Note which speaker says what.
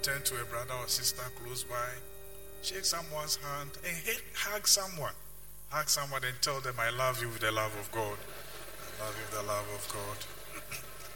Speaker 1: turn to a brother or sister close by, shake someone's hand, and hug someone. Hug someone and tell them, I love you with the love of God. I love you with the love of God.